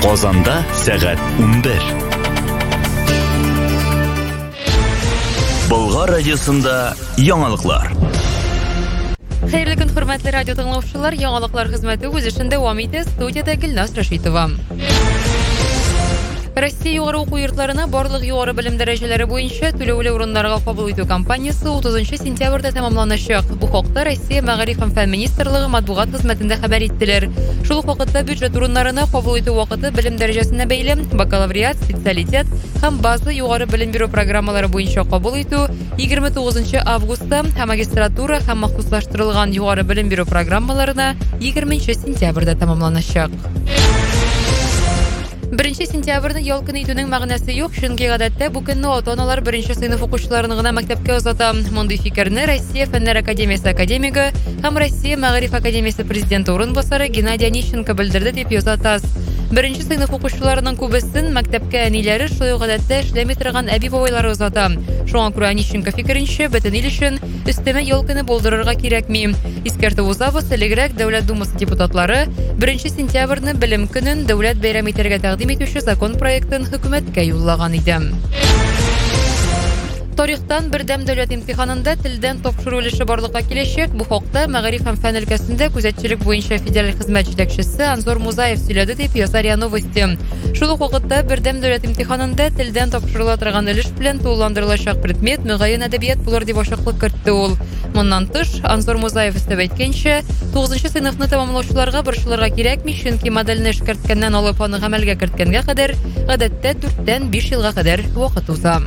Казанда сәгать 11. Болгар радиосында яңалыклар. Хәерле көн, хөрмәтле радио тыңлаучылар, яңалыклар хезмәте үз эшен дәвам итә. Студиядә Гөлназ Рәшитова. Россия югары уку йортларына барлык югары белем дәрәҗәләре буенча түләүле урыннарга кабул итү кампаниясе 30 сентябрьдә тәмамланачак. Бу хакта Россия Мәгариф һәм фән министрлыгы матбугат хезмәтендә хәбәр иттеләр. Шул ук вакытта бюджет урыннарына кабул итү вакыты белем дәрәҗәсенә бәйле бакалавриат, специалитет һәм база югары белем бирү программалары буенча кабул итү 29 августта һәм магистратура һәм махсуслаштырылган югары белем бирү программаларына 20 сентябрьдә тәмамланачак. 1 сентябрьне ял көне итүнең мәгънәсе юк, чөнки гадәттә бу көнне ата-аналар 1 сыйныф укучыларын гына мәктәпкә озата. Мондый фикерне Россия Фәннәр академиясе академигы һәм Россия Мәгариф академиясе президенты урынбасары Геннадий Онищенко белдерде дип яза ТАСС. 1 сыйныф укучыларының күбесен мәктәпкә әниләре шулай гадәттә эшләми торган әби-бабайлары озата. Шуңа күрә Онищенко фикеренчә, бөтен ил өчен өстәмә ял көне булдырырга кирәкми. Искәртеп узабыз, элегрәк Дәүләт Думасы депутатлары 1 сентябрьне белем көнен дәүләт бәйрәм итәргә тәкъдим итүче закон проектын хөкүмәткә юллаган иде. Тарихтан бердәм дәүләт имтиханында телдән тапшыру өлеше барлыкка киләчәк. Бу хакта Мәгариф һәм фән өлкәсендә күзәтчелек буенча федераль хезмәт җитәкчесе Анзор Музаев сөйләде дип яза РИА Новости. Шул ук вакытта бердәм дәүләт имтиханында телдән тапшырыла торган өлеш белән тулыландырылачак предмет мөгаен әдәбият булыр дип ачыклык кертте ул. Моннан тыш, Анзор Музаев өстәп әйткәнчә, 9 сыйныфны тәмамлаучыларга борчылырга кирәкми, чөнки модельне эшкәрткәннән алып аны гамәлгә керткәнгә кадәр гадәттә 4-тән 5 елга кадәр вакыт уза.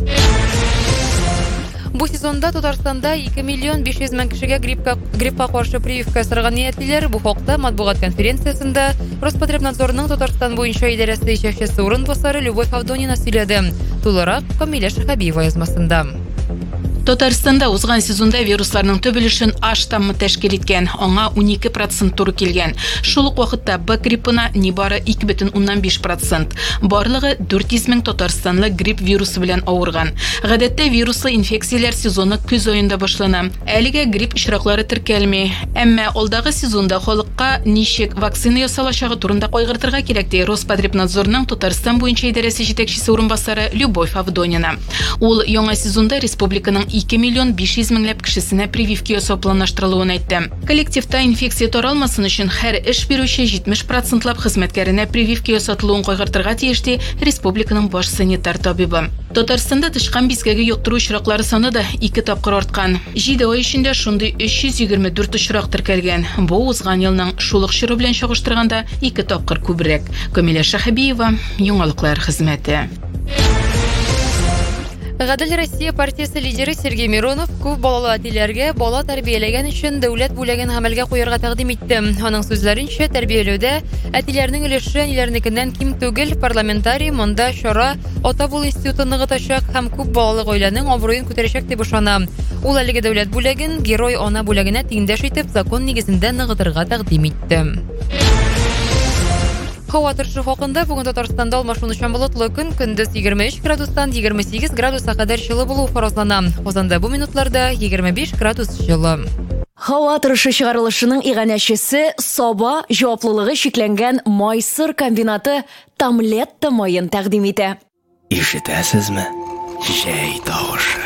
Бу сезонда Татарстанда 2 миллион 500 мең кешегә гриппка каршы прививка сырган ниятлиләр. Бу хакта матбугат конференциясендә Роспотребнадзорның Татарстан буенча идарәсе җитәкчесе урынбасары Любовь Авдонина сөйләде. Тулырак Камилә Шәһәбиева язмасында. Татарстанда узган сезонда вирусларның төбелешен А штаммы тәшкил иткән, аңа 12% туры килгән. Шул ук вакытта Б гриппына нибары 2,5%. Барлыгы 400 мең татарстанлы грипп вирусы белән авырган. Гадәттә вируслы инфекцияләр сезоны көз аенда башлана. Әлегә грипп очраклары теркәлми. Әмма алдагы сезонда халыкка ничек вакцина ясалачагы турында кайгыртырга кирәк ди Роспотребнадзорның Татарстан буенча идарәсе җитәкчесе урынбасары Любовь Авдонина. Ул яңа сезонда республиканың 2 миллион 500 меңләп кешесенә прививка ясау планлаштырылуын әйтте. Коллективта инфекция таралмасын өчен һәр эш бирүче 70%лап хезмәткәренә прививка ясатылуын кайгыртырга тиеш ди республиканың баш санитар табибы. Татарстанда тышкан бизгәге юктыру очраклары саны да 2 тапкыр арткан. 7 ай эчендә шундый 324 очрак теркәлгән. Бу узган елның шул ук чоры белән чагыштырганда 2 тапкыр күбрәк. Камилә Шәһәбиева, яңалыклар хезмәте. Гадел Россия партиясе лидеры Сергей Миронов күп балалы әтиләргә бала тәрбияләгән өчен дәүләт бүләген гамәлгә куярга тәкъдим итте. Аның сүзләренчә, тәрбияләүдә әтиләрнең өлеше әниләрнекеннән ким түгел. Парламентарий монда чара ата булу институтын ныгытачак һәм күп балалы гаиләнең абруен күтәрәчәк дип ышана. Ул әлеге дәүләт бүләген герой ана бүләгенә тиңдәш итеп закон нигезендә ныгытырга тәкъдим итте. Һава торышы хакында бүген Татарстанда алмашынучан болытлы көн, көндез 23 градустан 28 градуска кадәр җылы булу фаразлана. Казанда бу минутларда 25 градус җылы. Һава торышы чыгарылышының иганәчесе Саба җаваплылыгы шикләнгән майсыр комбинаты Тамлетта майын тәкъдим итә. Ишетәсезме? Җәй тавышы.